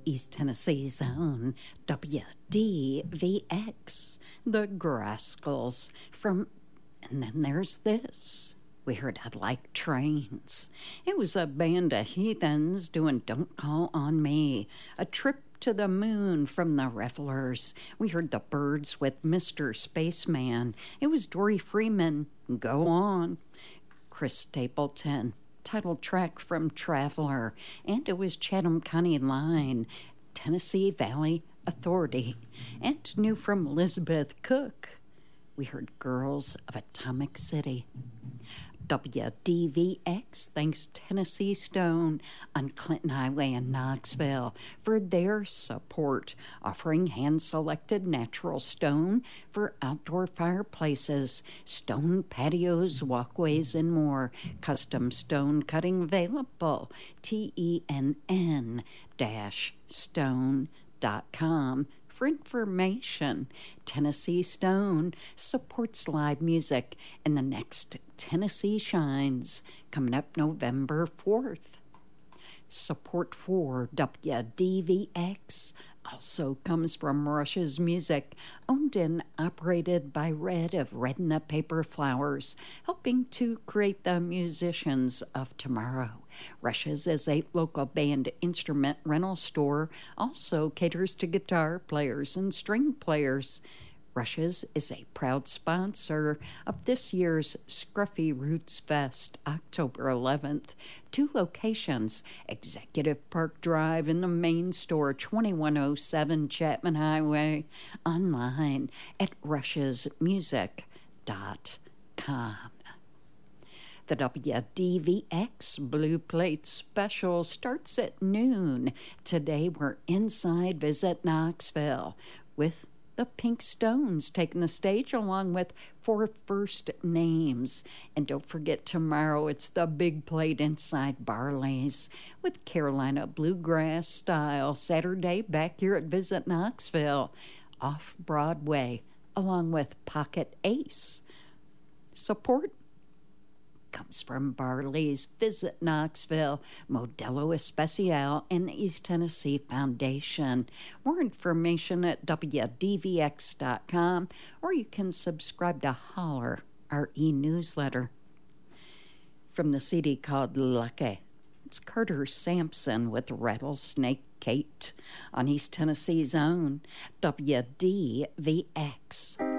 East Tennessee's own WDVX, the Graskels from, and then there's this. We heard I Like Trains. It was a band of heathens doing Don't Call on Me, a trip to the moon from the Revelers. We heard the Birds with Mr. Spaceman. It was Dory Freeman, Go On. Chris Stapleton, title track from Traveler. And it was Chatham County Line, Tennessee Valley Authority. And new from Elizabeth Cook, we heard Girls of Atomic City. WDVX thanks Tennessee Stone on Clinton Highway in Knoxville for their support, offering hand-selected natural stone for outdoor fireplaces, stone patios, walkways, and more. Custom stone cutting available. TENN-stone.com for information. Tennessee Stone supports live music in the next Tennessee Shines coming up November 4th. Support for WDVX also comes from Rush's Music, owned and operated by Red of Redna Paper Flowers, helping to create the musicians of tomorrow. Rush's is a local band instrument rental store, also caters to guitar players and string players. Rush's is a proud sponsor of this year's Scruffy Roots Fest, October 11th. 2 locations, Executive Park Drive in the main store, 2107 Chapman Highway, online at rushesmusic.com. The WDVX Blue Plate Special starts at noon. Today we're inside Visit Knoxville with the Pink Stones taking the stage along with 4 First Names. And don't forget, tomorrow it's the Big Plate inside Barley's with Carolina Bluegrass Style. Saturday back here at Visit Knoxville, off Broadway, along with Pocket Ace. Support comes from Barley's, Visit Knoxville, Modelo Especial, and the East Tennessee Foundation. More information at WDVX.com, or you can subscribe to Holler, our e-newsletter. From the CD called Lucky, it's Carter Sampson with Rattlesnake Kate on East Tennessee's own WDVX.